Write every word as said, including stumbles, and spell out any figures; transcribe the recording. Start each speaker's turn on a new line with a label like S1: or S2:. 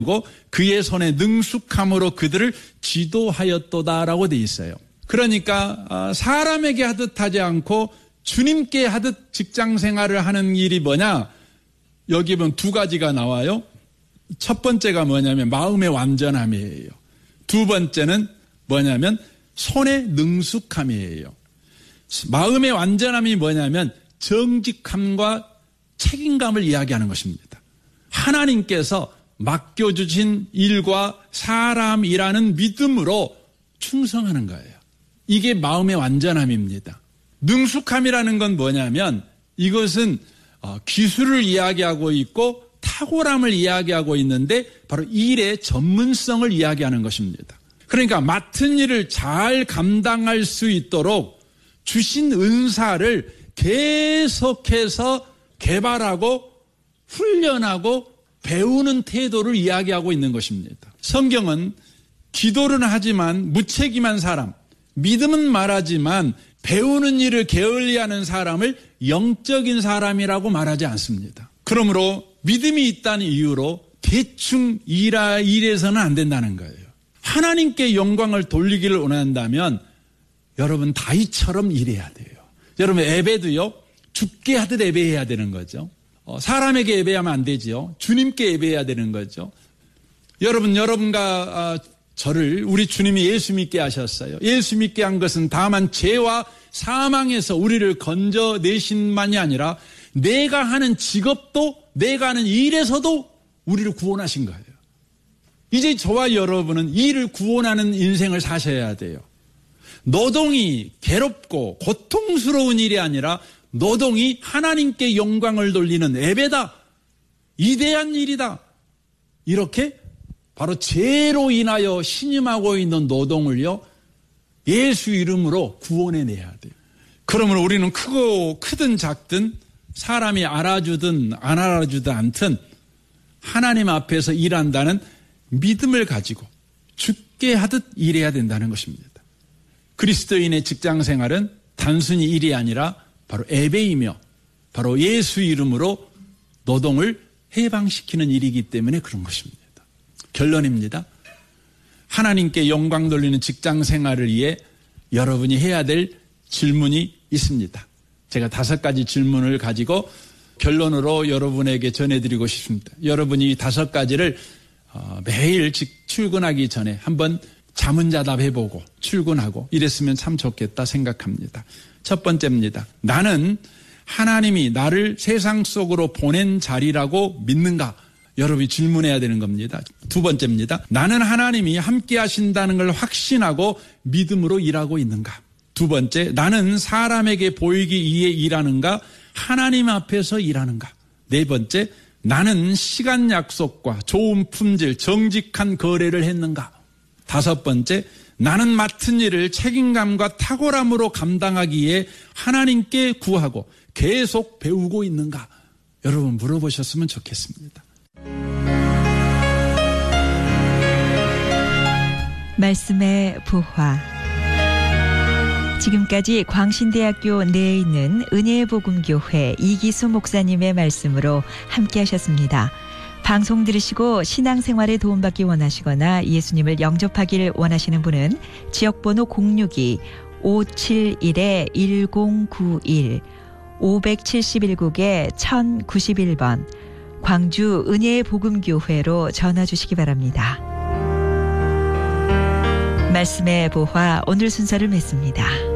S1: 그의 손에 능숙함으로 그들을 지도하였도다라고 돼 있어요. 그러니까 사람에게 하듯 하지 않고 주님께 하듯 직장 생활을 하는 일이 뭐냐? 여기 보면 두 가지가 나와요. 첫 번째가 뭐냐면 마음의 완전함이에요. 두 번째는 뭐냐면 손의 능숙함이에요. 마음의 완전함이 뭐냐면 정직함과 책임감을 이야기하는 것입니다. 하나님께서 맡겨주신 일과 사람이라는 믿음으로 충성하는 거예요. 이게 마음의 완전함입니다. 능숙함이라는 건 뭐냐면 이것은 기술을 이야기하고 있고 탁월함을 이야기하고 있는데 바로 일의 전문성을 이야기하는 것입니다. 그러니까 맡은 일을 잘 감당할 수 있도록 주신 은사를 계속해서 개발하고 훈련하고 배우는 태도를 이야기하고 있는 것입니다. 성경은 기도는 하지만 무책임한 사람, 믿음은 말하지만 배우는 일을 게을리하는 사람을 영적인 사람이라고 말하지 않습니다. 그러므로 믿음이 있다는 이유로 대충 일하, 일해서는 안 된다는 거예요. 하나님께 영광을 돌리기를 원한다면 여러분 다윗처럼 일해야 돼요. 여러분 예배도요. 죽게 하듯 예배해야 되는 거죠. 어, 사람에게 예배하면 안 되죠. 주님께 예배해야 되는 거죠. 여러분 여러분과 어, 저를 우리 주님이 예수 믿게 하셨어요. 예수 믿게 한 것은 다만 죄와 사망에서 우리를 건져내신만이 아니라 내가 하는 직업도 내가 하는 일에서도 우리를 구원하신 거예요. 이제 저와 여러분은 이를 구원하는 인생을 사셔야 돼요. 노동이 괴롭고 고통스러운 일이 아니라 노동이 하나님께 영광을 돌리는 예배다. 위대한 일이다. 이렇게 바로 죄로 인하여 신임하고 있는 노동을요. 예수 이름으로 구원해내야 돼요. 그러면 우리는 크고 크든 작든 사람이 알아주든 안 알아주든 않든 하나님 앞에서 일한다는 믿음을 가지고 죽게 하듯 일해야 된다는 것입니다. 그리스도인의 직장 생활은 단순히 일이 아니라 바로 예배이며 바로 예수 이름으로 노동을 해방시키는 일이기 때문에 그런 것입니다. 결론입니다. 하나님께 영광 돌리는 직장 생활을 위해 여러분이 해야 될 질문이 있습니다. 제가 다섯 가지 질문을 가지고 결론으로 여러분에게 전해드리고 싶습니다. 여러분이 이 다섯 가지를 매일 출근하기 전에 한번 자문자답해보고 출근하고 이랬으면 참 좋겠다 생각합니다. 첫 번째입니다. 나는 하나님이 나를 세상 속으로 보낸 자리라고 믿는가? 여러분이 질문해야 되는 겁니다. 두 번째입니다. 나는 하나님이 함께 하신다는 걸 확신하고 믿음으로 일하고 있는가? 두 번째, 나는 사람에게 보이기 위해 일하는가? 하나님 앞에서 일하는가? 네 번째, 나는 시간 약속과 좋은 품질, 정직한 거래를 했는가? 다섯 번째, 나는 맡은 일을 책임감과 탁월함으로 감당하기 위해 하나님께 구하고 계속 배우고 있는가? 여러분 물어보셨으면 좋겠습니다.
S2: 말씀의 부화. 지금까지 광신대학교 내에 있는 은혜복음교회 이기수 목사님의 말씀으로 함께 하셨습니다. 방송 들으시고 신앙생활에 도움받기 원하시거나 예수님을 영접하기를 원하시는 분은 지역번호 공육이 오칠일 일공구일 오칠일 국에 천구십일 번 광주 은혜복음교회로 전화 주시기 바랍니다. 말씀의 보화 오늘 순서를 맺습니다.